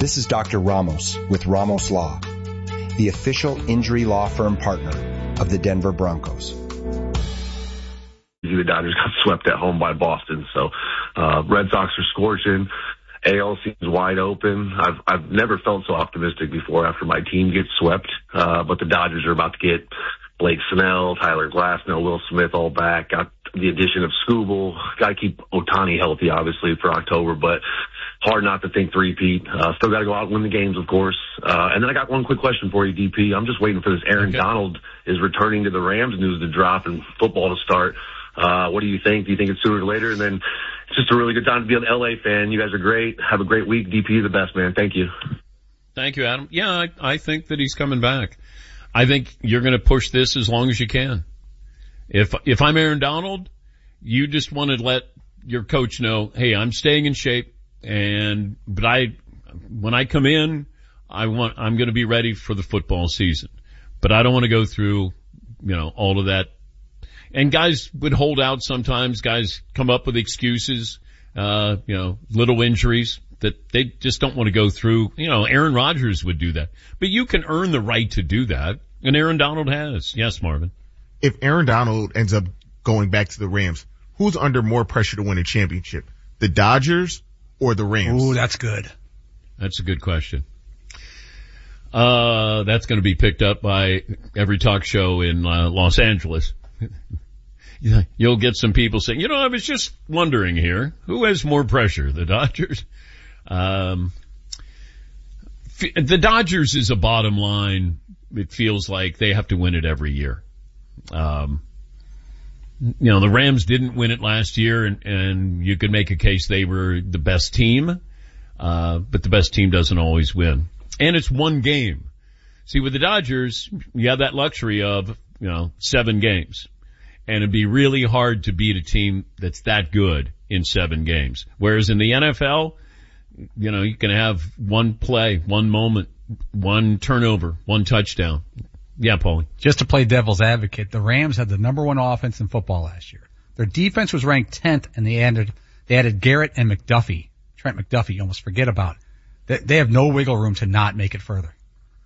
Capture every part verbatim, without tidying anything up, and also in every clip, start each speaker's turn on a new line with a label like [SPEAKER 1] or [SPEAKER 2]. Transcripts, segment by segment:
[SPEAKER 1] This is Doctor Ramos with Ramos Law, the official injury law firm partner of the Denver Broncos.
[SPEAKER 2] The Dodgers got swept at home by Boston, so uh, Red Sox are scorching. A L seems wide open. I've I've never felt so optimistic before after my team gets swept, uh, but the Dodgers are about to get Blake Snell, Tyler Glasnow, Will Smith all back. Got the addition of Skubal. Got to keep Ohtani healthy, obviously, for October, but hard not to think three-peat. Uh, still got to go out and win the games, of course. Uh, and then I got one quick question for you, D P. I'm just waiting for this Aaron okay. Donald is returning to the Rams news to drop and football to start. Uh, what do you think? Do you think it's sooner or later? And then it's just a really good time to be an L A fan. You guys are great. Have a great week. D P, the best, man. Thank you.
[SPEAKER 3] Thank you, Adam. Yeah, I, I think that he's coming back. I think you're going to push this as long as you can. If, if I'm Aaron Donald, you just want to let your coach know, hey, I'm staying in shape and, but I, when I come in, I want, I'm going to be ready for the football season, but I don't want to go through, you know, all of that. And guys would hold out sometimes. Guys come up with excuses, uh, you know, little injuries that they just don't want to go through. You know, Aaron Rodgers would do that. But you can earn the right to do that. And Aaron Donald has. Yes, Marvin.
[SPEAKER 4] If Aaron Donald ends up going back to the Rams, who's under more pressure to win a championship? The Dodgers or the Rams?
[SPEAKER 5] Ooh, that's good.
[SPEAKER 3] That's a good question. Uh, that's going to be picked up by every talk show in uh, Los Angeles. You'll get some people saying, you know, I was just wondering here, who has more pressure, the Dodgers? Um, the Dodgers is a bottom line. It feels like they have to win it every year. Um, you know, the Rams didn't win it last year, and, and you could make a case they were the best team, uh, but the best team doesn't always win. And it's one game. See, with the Dodgers, you have that luxury of, you know, seven games. And it'd be really hard to beat a team that's that good in seven games. Whereas in the N F L, you know, you can have one play, one moment, one turnover, one touchdown. Yeah, Paulie.
[SPEAKER 5] Just to play devil's advocate, the Rams had the number one offense in football last year. Their defense was ranked tenth, and they added, they added Garrett and McDuffie. Trent McDuffie, you almost forget about. They, they have no wiggle room to not make it further.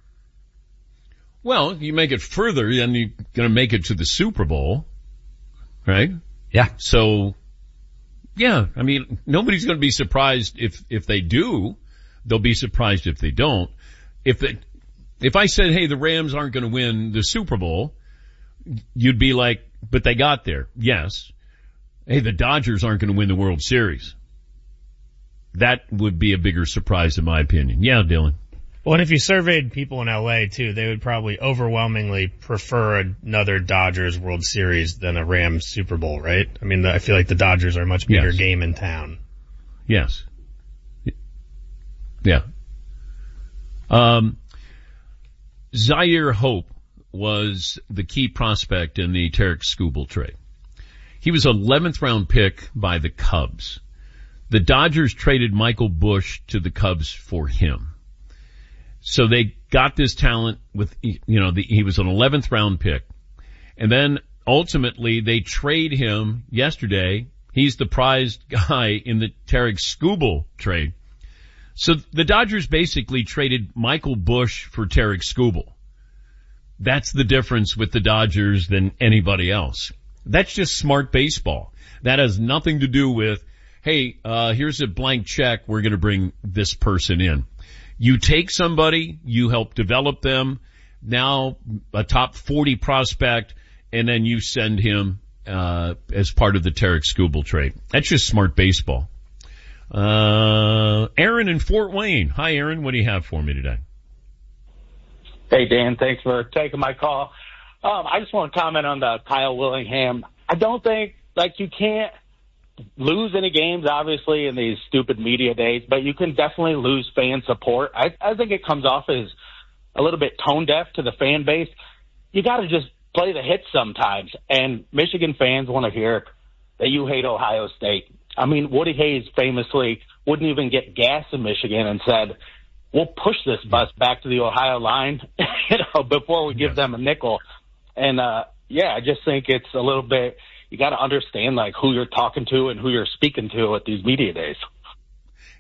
[SPEAKER 3] Well, you make it further, then you're going to make it to the Super Bowl. Right?
[SPEAKER 5] Yeah.
[SPEAKER 3] So, yeah, I mean, nobody's going to be surprised if, if they do. They'll be surprised if they don't. If it, if I said, hey, the Rams aren't going to win the Super Bowl, you'd be like, but they got there. Yes. Hey, the Dodgers aren't going to win the World Series. That would be a bigger surprise in my opinion. Yeah, Dylan.
[SPEAKER 6] Well, and if you surveyed people in L A too, they would probably overwhelmingly prefer another Dodgers World Series than a Rams Super Bowl, right? I mean, I feel like the Dodgers are a much bigger yes. game in town.
[SPEAKER 3] Yes. Yeah. Um, Zaire Hope was the key prospect in the Tarek Skubal trade. He was eleventh round pick by the Cubs. The Dodgers traded Michael Bush to the Cubs for him. So they got this talent with, you know, the, he was an eleventh round pick. And then ultimately they trade him yesterday. He's the prized guy in the Tarek Skubal trade. So the Dodgers basically traded Michael Bush for Tarek Skubal. That's the difference with the Dodgers than anybody else. That's just smart baseball. That has nothing to do with, hey, uh, here's a blank check. We're going to bring this person in. You take somebody, you help develop them, now a top forty prospect, and then you send him uh as part of the Tarek Skubal trade. That's just smart baseball. Uh Aaron in Fort Wayne. Hi, Aaron. What do you have for me today?
[SPEAKER 7] Hey, Dan. Thanks for taking my call. Um, I just want to comment on the Kyle Willingham. I don't think, like, you can't lose any games, obviously, in these stupid media days, but you can definitely lose fan support. I, I think it comes off as a little bit tone deaf to the fan base. You got to just play the hits sometimes, and Michigan fans want to hear that you hate Ohio State. I mean, Woody Hayes famously wouldn't even get gas in Michigan and said, we'll push this bus back to the Ohio line you know, before we give them a nickel. And, uh, yeah, I just think it's a little bit – you got to understand, like, who you're talking to and who you're speaking to at these media days.